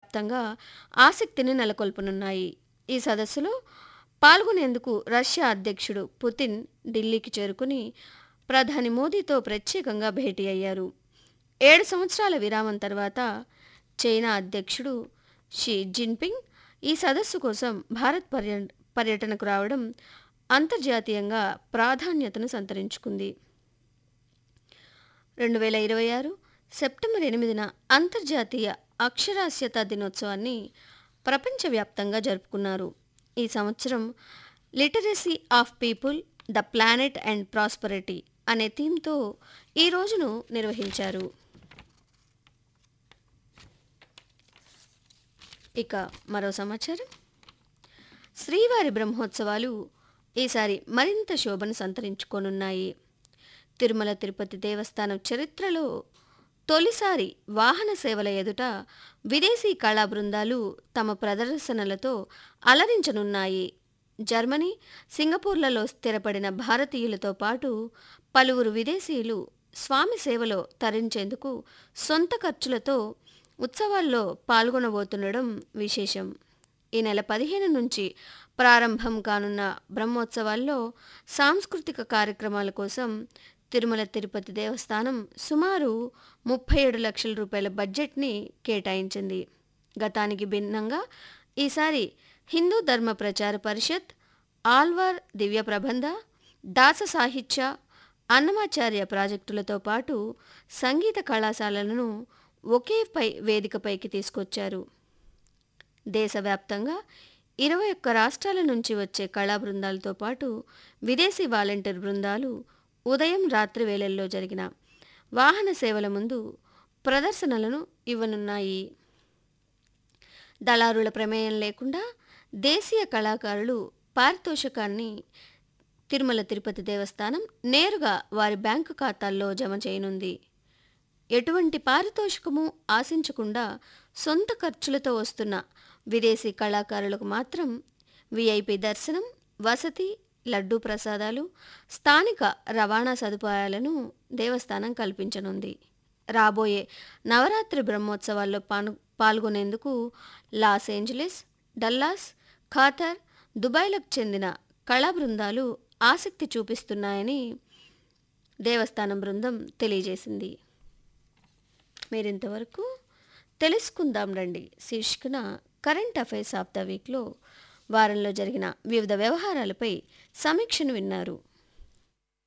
వ్యాప్తంగా ఆసక్తిని నెలకొల్పనున్నాయి. ఈ సదస్సులో పాల్గొనేందుకు రష్యా అధ్యక్షుడు పుతిన్ ఢిల్లీకి చేరుకుని ప్రధాని మోదీతో ప్రత్యేకంగా భేటీ అయ్యారు. 7 సంవత్సరాల విరామం తర్వాత చైనా అధ్యక్షుడు షీ జిన్పింగ్ ఈ సదస్సు కోసం భారత్ పర్యటనకు రావడం అంతర్జాతీయంగా ప్రాధాన్యతను సంతరించుకుంది. 2026 సెప్టెంబర్ 8న అంతర్జాతీయ అక్షరాస్యత దినోత్సవాన్ని ప్రపంచవ్యాప్తంగా జరుపుకున్నారు. ఈ సంవత్సరం literacy of people, the planet and prosperity అనే థీమ్తో ఈ రోజును నిర్వహించారు. ఇక మరో సమాచారం, శ్రీవారి బ్రహ్మోత్సవాలు ఈసారి మరింత శోభను సంతరించుకోనున్నాయి. తిరుమల తిరుపతి దేవస్థానం చరిత్రలో తొలిసారి వాహన సేవల ఎదుట విదేశీ కళా బృందాలు తమ ప్రదర్శనలతో అలరించనున్నాయి. జర్మనీ, సింగపూర్లలో స్థిరపడిన భారతీయులతో పాటు పలువురు విదేశీయులు స్వామి సేవలో తరించేందుకు సొంత ఖర్చులతో ఉత్సవాల్లో పాల్గొనబోతుండడం విశేషం. ఈ నెల 15 నుంచి ప్రారంభం కానున్న బ్రహ్మోత్సవాల్లో సాంస్కృతిక కార్యక్రమాల కోసం తిరుమల తిరుపతి దేవస్థానం సుమారు 37 లక్షల రూపాయల బడ్జెట్ని కేటాయించింది. గతానికి భిన్నంగా ఈసారి హిందూ ధర్మ ప్రచార పరిషత్, ఆల్వార్ దివ్య ప్రబంధ, దాస సాహిత్య, అన్నమాచార్య ప్రాజెక్టులతో పాటు సంగీత కళాశాలలను ఒకే వేదికపైకి తీసుకొచ్చారు. దేశవ్యాప్తంగా 21 రాష్ట్రాల నుంచి వచ్చే కళా బృందాలతో పాటు విదేశీ వాలంటీర్ బృందాలు ఉదయం, రాత్రి వేళల్లో జరిగిన వాహన సేవల ముందు ప్రదర్శనలను ఇవ్వనున్నాయి. దళారుల ప్రమేయం లేకుండా దేశీయ కళాకారులు పారితోషికాన్ని తిరుమల తిరుపతి దేవస్థానం నేరుగా వారి బ్యాంకు ఖాతాల్లో జమ చేయనుంది. ఎటువంటి పారితోషికము ఆశించకుండా సొంత ఖర్చులతో వస్తున్న విదేశీ కళాకారులకు మాత్రం విఐపి దర్శనం, వసతి, లడ్డూ ప్రసాదాలు, స్థానిక రవాణా సదుపాయాలను దేవస్థానం కల్పించనుంది. రాబోయే నవరాత్రి బ్రహ్మోత్సవాల్లో పాల్గొనేందుకు లాస్ ఏంజలీస్, డల్లాస్, ఖాతర్, దుబాయ్లకు చెందిన కళా బృందాలు ఆసక్తి చూపిస్తున్నాయని దేవస్థానం బృందం తెలియజేసింది. మీరింతవరకు తెలుసుకుందాం రండి శీర్షికన కరెంట్ అఫైర్స్ ఆఫ్ ద వీక్లో వారంలో జరిగిన వివిధ వ్యవహారాలపై సమీక్షను విన్నారు.